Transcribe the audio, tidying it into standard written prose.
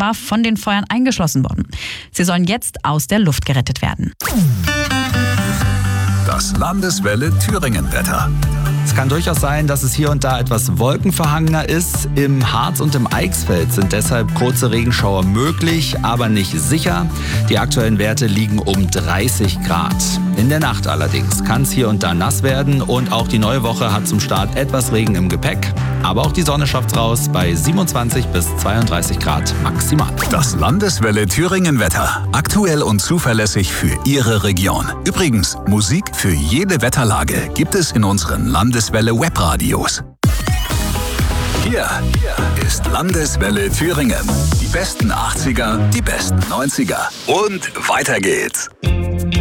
aber von den Feuern eingeschlossen worden. Sie sollen jetzt aus der Luft gerettet werden. Das Landeswelle Thüringen-Wetter. Es kann durchaus sein, dass es hier und da etwas wolkenverhangener ist. Im Harz und im Eichsfeld sind deshalb kurze Regenschauer möglich, aber nicht sicher. Die aktuellen Werte liegen um 30 Grad. In der Nacht allerdings kann es hier und da nass werden und auch die neue Woche hat zum Start etwas Regen im Gepäck. Aber auch die Sonne schafft's raus bei 27 bis 32 Grad maximal. Das Landeswelle Thüringen-Wetter. Aktuell und zuverlässig für Ihre Region. Übrigens, Musik für jede Wetterlage gibt es in unseren Landeswelle Webradios. Hier ist Landeswelle Thüringen. Die besten 80er, die besten 90er. Und weiter geht's.